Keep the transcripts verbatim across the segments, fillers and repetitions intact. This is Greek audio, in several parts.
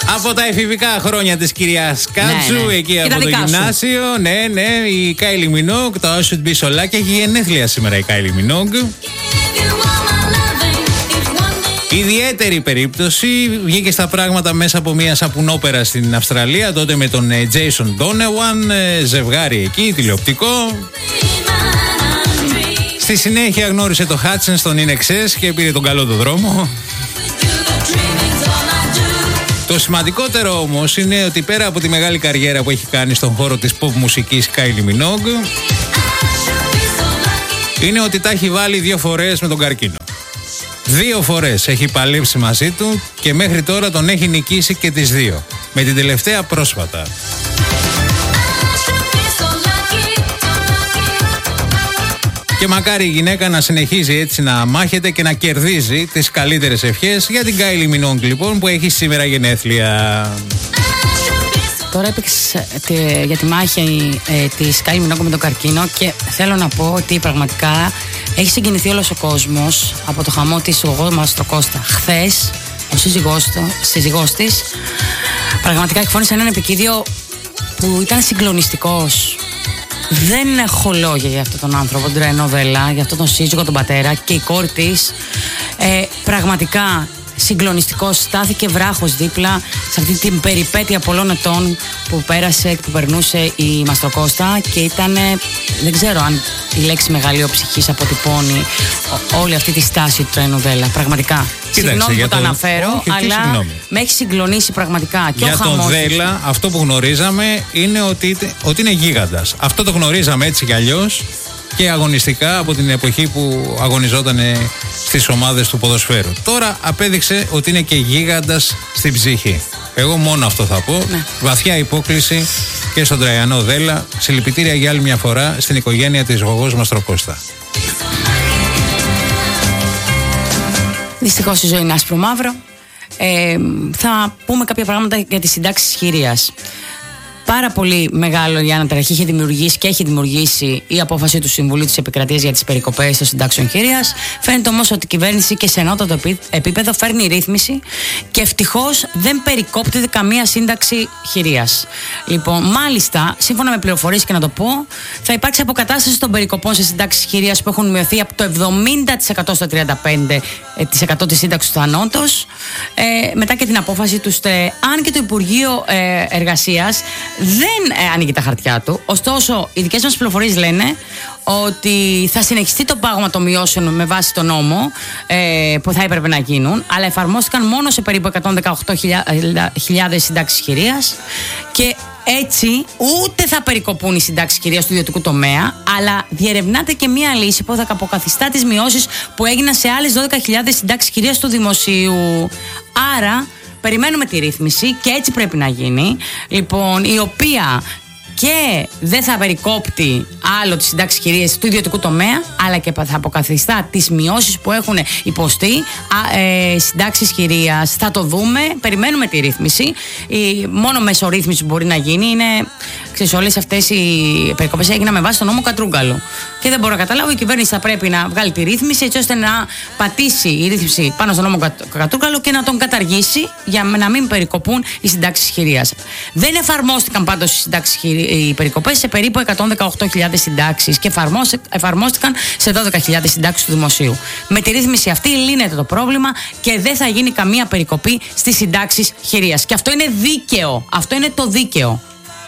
Από τα εφηβικά χρόνια της κυρίας Κάτσου, ναι, ναι. εκεί και από το γυμνάσιο. Σου. Ναι, ναι, η Κάιλι Μινόγκ, το I Should Be So Lucky, έχει γενέθλια σήμερα η Κάιλι Μινόγκ. Ιδιαίτερη περίπτωση, βγήκε στα πράγματα μέσα από μια σαπουνόπερα στην Αυστραλία, τότε με τον Jason Donovan, ζευγάρι εκεί, τηλεοπτικό. Στη συνέχεια γνώρισε το Hutchins στον In Excess και πήρε τον καλό το δρόμο. Το σημαντικότερο όμως είναι ότι πέρα από τη μεγάλη καριέρα που έχει κάνει στον χώρο της pop μουσικής Kylie Minogue, είναι ότι τα έχει βάλει δύο φορές με τον καρκίνο. Δύο φορές έχει παλέψει μαζί του και μέχρι τώρα τον έχει νικήσει και τις δύο. Με την τελευταία πρόσφατα. Και μακάρι η γυναίκα να συνεχίζει έτσι να μάχεται και να κερδίζει τις καλύτερες ευχές για την Kylie Minogue λοιπόν, που έχει σήμερα γενέθλια. Τώρα έπαιξε για τη μάχη ε, της Kylie Minogue με τον καρκίνο και θέλω να πω ότι πραγματικά έχει συγκινηθεί όλος ο κόσμος από το χαμό της Γογό Μαστροκώστα. Χθες ο σύζυγός, σύζυγός της πραγματικά εκφώνησε έναν επικίδιο που ήταν συγκλονιστικός. Δεν έχω λόγια για αυτόν τον άνθρωπο, την Τραϊνοβέλα, για αυτόν τον σύζυγο, τον πατέρα και η κόρη της. Ε, πραγματικά συγκλονιστικός, στάθηκε βράχος δίπλα σε αυτή την περιπέτεια πολλών ετών που πέρασε και που περνούσε η Μαστροκώστα και ήταν, δεν ξέρω αν η λέξη μεγαλειοψυχής αποτυπώνει όλη αυτή τη στάση του Τραϊνοβέλα, πραγματικά. Κοίταξε, συγγνώμη που το... το αναφέρω, όχι, αλλά συγγνώμη. Με έχει συγκλονίσει πραγματικά. Και για ο τον Δέλα, αυτό που γνωρίζαμε είναι ότι, ότι είναι γίγαντας. Αυτό το γνωρίζαμε έτσι κι αλλιώς και αγωνιστικά από την εποχή που αγωνιζόταν στις ομάδες του ποδοσφαίρου. Τώρα απέδειξε ότι είναι και γίγαντας στην ψυχή. Εγώ μόνο αυτό θα πω. Ναι. Βαθιά υπόκληση και στον Τραϊανό Δέλα. Συλληπιτήρια για άλλη μια φορά στην οικογένεια της Γογός Μαστροκώστα. Δυστυχώς η ζωή είναι άσπρο μαύρο. Ε, θα πούμε κάποια πράγματα για τις συντάξεις χειρίας. Πάρα πολύ μεγάλο η αναταραχή είχε δημιουργήσει και έχει δημιουργήσει η απόφαση του Συμβουλίου της Επικρατείας για τις περικοπές των συντάξεων χειρίας. Φαίνεται όμως ότι η κυβέρνηση και σε ανώτατο επίπεδο φέρνει ρύθμιση και ευτυχώς δεν περικόπτεται καμία σύνταξη χειρίας. Λοιπόν, μάλιστα, σύμφωνα με πληροφορίες και να το πω, θα υπάρξει αποκατάσταση των περικοπών σε συντάξεις χειρίας που έχουν μειωθεί από το εβδομήντα τοις εκατό στο τριάντα πέντε τοις εκατό της σύνταξης του θανόντος, ε, μετά και την απόφαση του ΣΤΕ. Αν και το Υπουργείο ε, Εργασίας δεν ε, ανοίγει τα χαρτιά του. Ωστόσο, οι δικές μας πληροφορίες λένε ότι θα συνεχιστεί το πάγωμα των μειώσεων με βάση τον νόμο ε, που θα έπρεπε να γίνουν, αλλά εφαρμόστηκαν μόνο σε περίπου εκατόν δεκαοκτώ χιλιάδες συντάξεις χειρίας και έτσι ούτε θα περικοπούν οι συντάξεις χειρίας του ιδιωτικού τομέα, αλλά διερευνάται και μία λύση που θα αποκαθιστά τις μειώσεις που έγιναν σε άλλες δώδεκα χιλιάδες συντάξεις χειρίας του δημοσίου. Άρα περιμένουμε τη ρύθμιση και έτσι πρέπει να γίνει, λοιπόν, η οποία και δεν θα περικόπτει άλλο τις συντάξεις χειρίας του ιδιωτικού τομέα, αλλά και θα αποκαθιστά τις μειώσεις που έχουν υποστεί ε, συντάξεις χειρίας. Θα το δούμε, περιμένουμε τη ρύθμιση. Η μόνο μεσορύθμιση που μπορεί να γίνει είναι, ξέρεις, όλες αυτές οι περικοπές έγιναν με βάση τον νόμο Κατρούγκαλο. Και δεν μπορώ να καταλάβω, η κυβέρνηση θα πρέπει να βγάλει τη ρύθμιση έτσι ώστε να πατήσει η ρύθμιση πάνω στον νόμο Κατρούγκαλο και να τον καταργήσει για να μην περικοπούν οι συντάξεις χειρίας. Δεν εφαρμόστηκαν πάντως οι συντάξεις χειρίας, οι περικοπές σε περίπου εκατόν δεκαοκτώ χιλιάδες συντάξεις και εφαρμόστηκαν σε δώδεκα χιλιάδες συντάξεις του δημοσίου. Με τη ρύθμιση αυτή λύνεται το πρόβλημα και δεν θα γίνει καμία περικοπή στις συντάξεις χειρίας. Και αυτό είναι δίκαιο. Αυτό είναι το δίκαιο.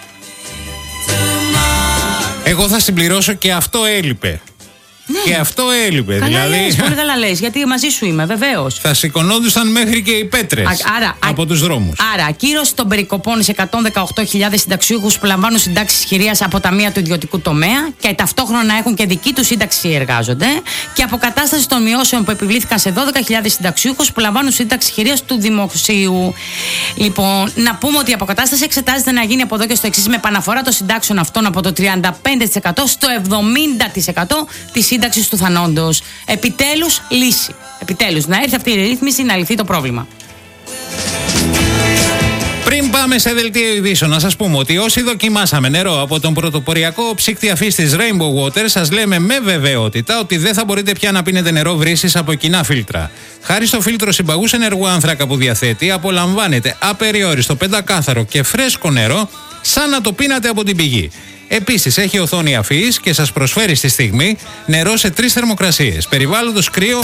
Εγώ θα συμπληρώσω και αυτό έλειπε. Ναι. Και αυτό έλειπε. Καλά δηλαδή. Λες, πολύ καλά λες, γιατί μαζί σου είμαι, βεβαίως. Θα σηκωνόντουσαν μέχρι και οι πέτρες άρα, από α, τους δρόμους. Άρα, ακύρωση των περικοπών σε εκατόν δεκαοκτώ χιλιάδες συνταξιούχους που λαμβάνουν συντάξεις χειρίας από ταμεία του ιδιωτικού τομέα και ταυτόχρονα να έχουν και δική τους σύνταξη εργάζονται, και αποκατάσταση των μειώσεων που επιβλήθηκαν σε δώδεκα χιλιάδες συνταξιούχους που λαμβάνουν σύνταξη χειρίας του δημοσίου. Λοιπόν, να πούμε ότι η αποκατάσταση εξετάζεται να γίνει από εδώ και στο εξής, με επαναφορά των συντάξεων αυτών από το τριάντα πέντε τοις εκατό στο εβδομήντα τοις εκατό της σύνταξης του θανόντος. Επιτέλους λύση. Επιτέλους να έρθει αυτή η ρύθμιση να λυθεί το πρόβλημα. Πριν πάμε σε δελτίο ειδήσεων, να σας πούμε ότι όσοι δοκιμάσαμε νερό από τον πρωτοποριακό ψύκτη αφής της Rainbow Water, σας λέμε με βεβαιότητα ότι δεν θα μπορείτε πια να πίνετε νερό βρύσης από κοινά φίλτρα. Χάρη στο φίλτρο συμπαγούς ενεργού άνθρακα που διαθέτει, απολαμβάνετε απεριόριστο, πεντακάθαρο και φρέσκο νερό, σαν να το πίνατε από την πηγή. Επίσης, έχει οθόνη αφής και σας προσφέρει στη στιγμή νερό σε τρεις θερμοκρασίες. Περιβάλλοντος κρύο.